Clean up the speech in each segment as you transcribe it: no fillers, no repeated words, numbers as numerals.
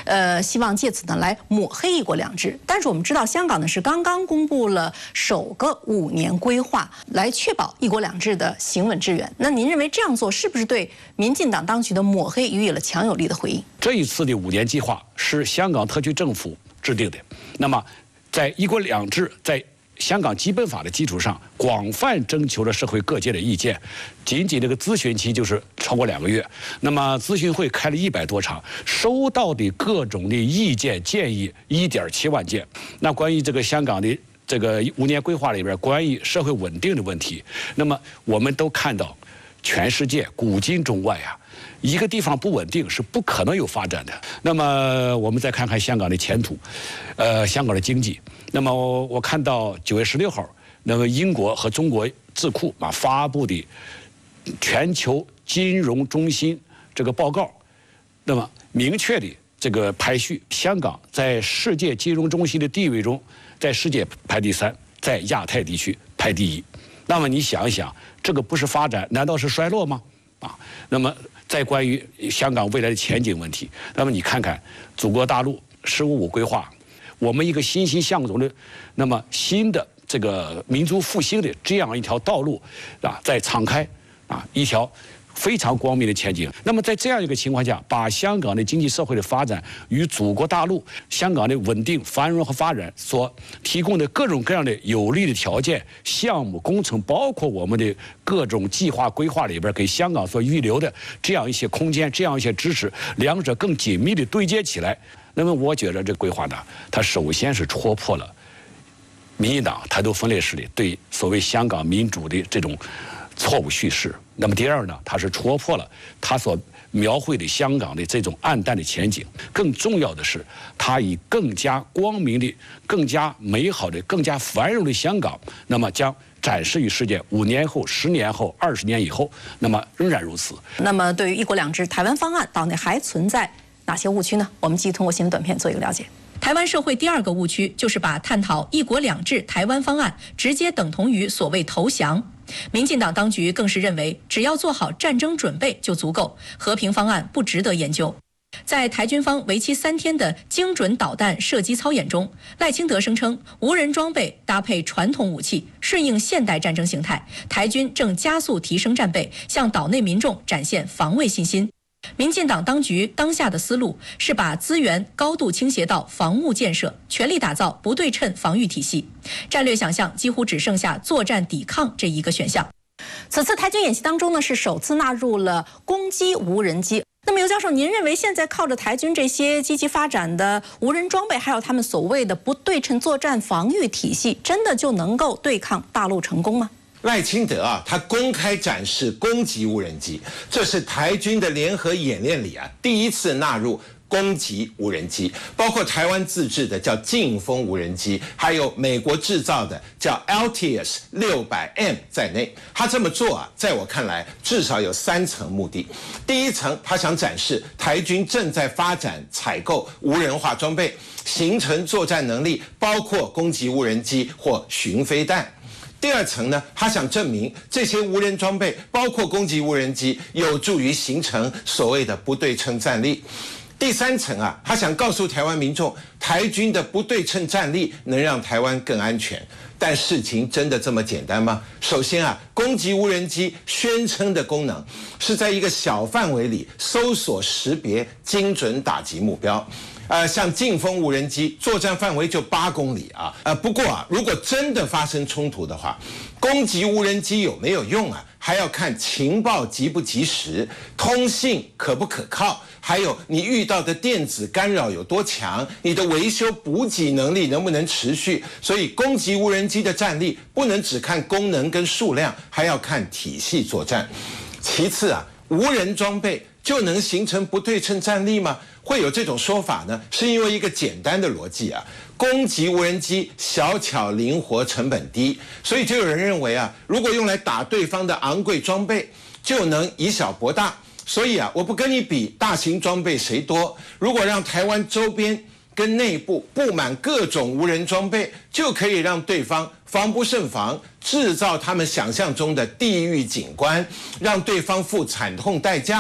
希望借此呢来抹黑一国两制。但是我们知道，香港呢是刚刚公布了首个5年规划，来确保一国两制的行稳致远。那您认为这样做是不是对民进党当局的抹黑予以了强有力的回应？ 这一次的5年计划是香港特区政府制定的，那么在一国两制在香港基本法的基础上，广泛征求了社会各界的意见，仅仅这个咨询期就是超过2个月。那么咨询会开了100多场，收到的各种的意见建议1.7万件。那关于这个香港的这个5年规划里边关于社会稳定的问题，那么我们都看到，全世界古今中外啊，一个地方不稳定是不可能有发展的。那么我们再看看香港的前途，香港的经济。那么我看到9月16号，那么英国和中国智库发布的全球金融中心这个报告，那么明确的这个排序，香港在世界金融中心的地位中，在世界排第3，在亚太地区排第1。那么你想一想，这个不是发展，难道是衰落吗？那么在关于香港未来的前景问题，那么你看看祖国大陆“15+5”规划，我们一个欣欣向荣的，那么新的这个民族复兴的这样一条道路在敞开一条非常光明的前景。那么在这样一个情况下，把香港的经济社会的发展与祖国大陆香港的稳定繁荣和发展所提供的各种各样的有利的条件、项目工程，包括我们的各种计划规划里边给香港所预留的这样一些空间、这样一些支持，两者更紧密的对接起来。那么我觉得这个规划呢，它首先是戳破了民进党台独分裂势力对所谓香港民主的这种错误叙事。那么第二呢，它是戳破了他所描绘的香港的这种暗淡的前景。更重要的是，它以更加光明的、更加美好的、更加繁荣的香港，那么将展示于世界5年后、10年后、20年以后，那么仍然如此。 那么对于一国两制台湾方案，岛内还存在哪些误区呢？我们继续通过新闻短片做一个了解。 台湾社会第2个误区就是把探讨一国两制台湾方案直接等同于所谓投降。民进党当局更是认为，只要做好战争准备就足够，和平方案不值得研究。在台军方为期3天的精准导弹射击操演中，赖清德声称，无人装备搭配传统武器，顺应现代战争形态，台军正加速提升战备，向岛内民众展现防卫信心。民进党当局当下的思路是把资源高度倾斜到防务建设，全力打造不对称防御体系，战略想象几乎只剩下作战抵抗这一个选项。 此次台军演习当中呢，是首次纳入了攻击无人机。那么尤教授，您认为现在靠着台军这些积极发展的无人装备，还有他们所谓的不对称作战防御体系，真的就能够对抗大陆成功吗？ 赖清德他公开展示攻击无人机，这是台军的联合演练里第一次纳入攻击无人机，包括台湾自制的叫劲风无人机，还有美国制造的叫 LTS 600M 在内。他这么做在我看来至少有3层目的。第一层，他想展示台军正在发展采购无人化装备，形成作战能力，包括攻击无人机或巡飞弹。第二层呢，他想证明这些无人装备，包括攻击无人机，有助于形成所谓的不对称战力。第3层他想告诉台湾民众，台军的不对称战力能让台湾更安全。但事情真的这么简单吗？首先攻击无人机宣称的功能是在一个小范围里搜索识别，精准打击目标。像劲风无人机作战范围就8公里不过如果真的发生冲突的话，攻击无人机有没有用还要看情报及不及时，通信可不可靠，还有你遇到的电子干扰有多强，你的维修补给能力能不能持续。所以攻击无人机的战力不能只看功能跟数量，还要看体系作战。其次无人装备就能形成不对称战力吗？会有这种说法呢，是因为一个简单的逻辑攻击无人机小巧灵活，成本低，所以就有人认为如果用来打对方的昂贵装备，就能以小博大。所以我不跟你比大型装备谁多，如果让台湾周边跟内部布满各种无人装备，就可以让对方防不胜防，制造他们想象中的地狱景观，让对方付惨痛代价。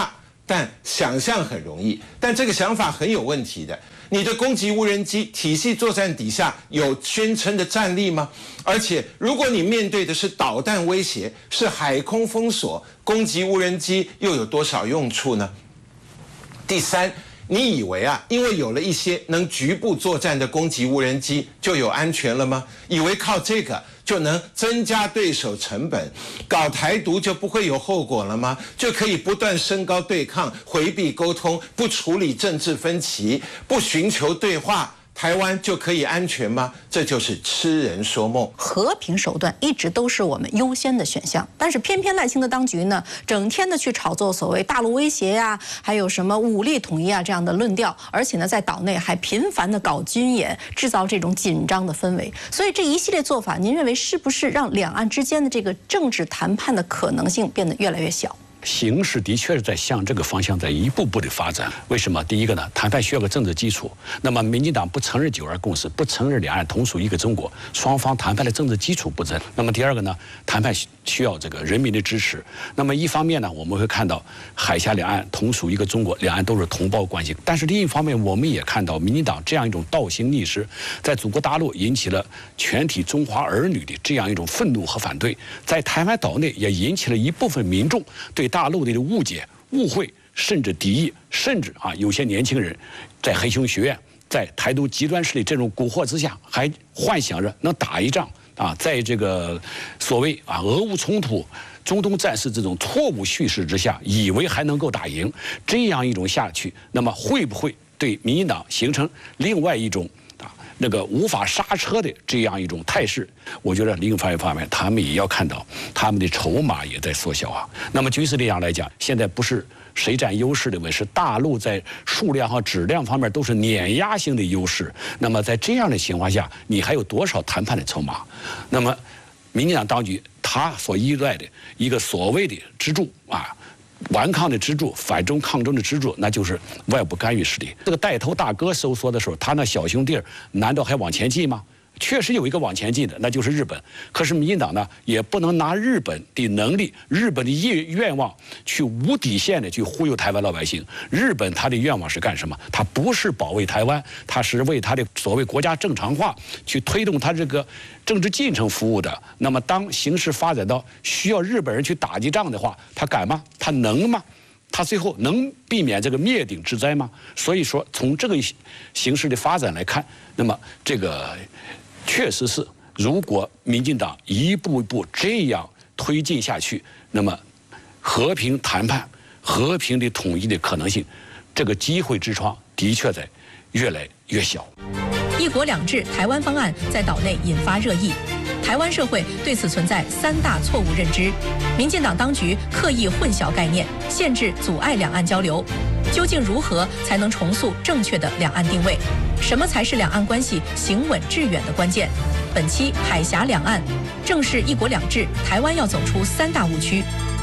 但想象很容易，但这个想法很有问题的。你的攻击无人机体系作战底下有宣称的战力吗？而且，如果你面对的是导弹威胁，是海空封锁，攻击无人机又有多少用处呢？第三，你以为因为有了一些能局部作战的攻击无人机就有安全了吗？以为靠这个就能增加对手成本，搞台独就不会有后果了吗？就可以不断升高对抗，回避沟通，不处理政治分歧，不寻求对话，台湾就可以安全吗？这就是痴人说梦。 和平手段一直都是我们优先的选项，但是偏偏赖清德当局呢，整天的去炒作所谓大陆威胁呀，还有什么武力统一这样的论调，而且呢，在岛内还频繁的搞军演，制造这种紧张的氛围。所以这一系列做法，您认为是不是让两岸之间的这个政治谈判的可能性变得越来越小？ 形势的确是在向这个方向在一步步的发展。为什么？第一个呢，谈判需要个政治基础。那么，民进党不承认9·2共识，不承认两岸同属一个中国，双方谈判的政治基础不正。那么第二个呢，谈判需要这个人民的支持。那么一方面呢，我们会看到海峡两岸同属一个中国，两岸都是同胞关系。但是另一方面，我们也看到民进党这样一种倒行逆施，在祖国大陆引起了全体中华儿女的这样一种愤怒和反对，在台湾岛内也引起了一部分民众对大陆的误解、误会，甚至敌意，甚至有些年轻人在黑熊学院，在台独极端势力这种蛊惑之下，还幻想着能打一仗在这个所谓俄乌冲突、中东战事这种错误叙事之下，以为还能够打赢，这样一种下去，那么会不会对民进党形成另外一种那个无法刹车的这样一种态势？我觉得另一方面，他们也要看到他们的筹码也在缩小那么军事力量来讲，现在不是谁占优势的问题，是大陆在数量和质量方面都是碾压性的优势。那么在这样的情况下，你还有多少谈判的筹码？那么民进党当局他所依赖的一个所谓的支柱顽抗的支柱，反中抗中的支柱，那就是外部干预势力。这个带头大哥收缩的时候，他那小兄弟难道还往前进吗？确实有一个往前进的，那就是日本。可是民进党呢，也不能拿日本的能力、日本的愿望去无底线的去忽悠台湾老百姓。日本他的愿望是干什么？他不是保卫台湾，他是为他的所谓国家正常化去推动他这个政治进程服务的。那么当形势发展到需要日本人去打击仗的话，他敢吗？他能吗？他最后能避免这个灭顶之灾吗？所以说，从这个形势的发展来看，那么这个确实是，如果民进党一步一步这样推进下去，那么和平谈判、和平的统一的可能性，这个机会之窗的确在越来越小。 一国两制台湾方案在岛内引发热议，台湾社会对此存在3大错误认知。民进党当局刻意混淆概念，限制阻碍两岸交流。究竟如何才能重塑正确的两岸定位？什么才是两岸关系行稳致远的关键？本期海峡两岸，正是一国两制，台湾要走出3大误区。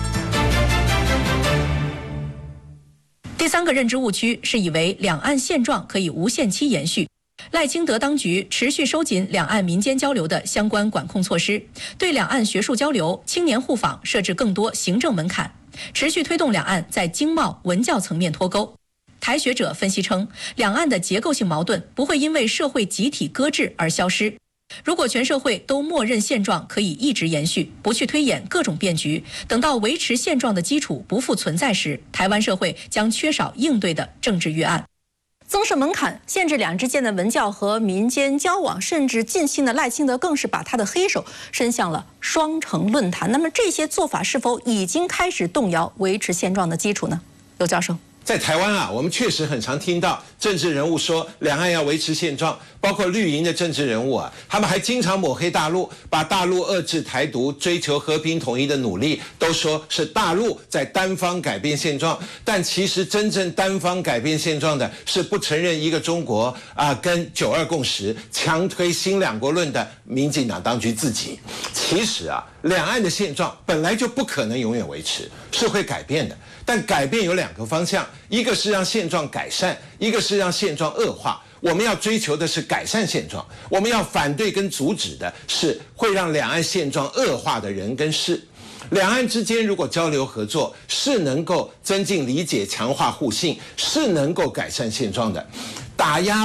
第3个认知误区是以为两岸现状可以无限期延续。赖清德当局持续收紧两岸民间交流的相关管控措施，对两岸学术交流、青年互访设置更多行政门槛，持续推动两岸在经贸、文教层面脱钩。台学者分析称，两岸的结构性矛盾不会因为社会集体搁置而消失。如果全社会都默认现状可以一直延续，不去推演各种变局，等到维持现状的基础不复存在时，台湾社会将缺少应对的政治预案。 增设门槛，限制两人之间的文教和民间交往，甚至近期的赖清德更是把他的黑手伸向了双城论坛。那么这些做法是否已经开始动摇维持现状的基础呢？刘教授。 在台湾我们确实很常听到政治人物说两岸要维持现状，包括绿营的政治人物他们还经常抹黑大陆，把大陆遏制台独、追求和平统一的努力都说是大陆在单方改变现状，但其实真正单方改变现状的是不承认一个中国跟9·2共识，强推新两国论的民进党当局自己。其实两岸的现状本来就不可能永远维持，是会改变的。但改变有2个方向，一个是让现状改善，一个是让现状恶化。我们要追求的是改善现状，我们要反对跟阻止的是会让两岸现状恶化的人跟事。 两岸之间如果交流合作，是能够增进理解、强化互信，是能够改善现状的。打压